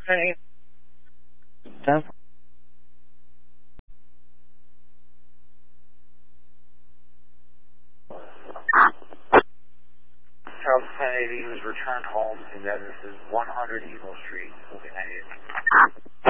Okay. Charles Kennedy was returned home, and then this is 100 Eagle Street, Copenhagen.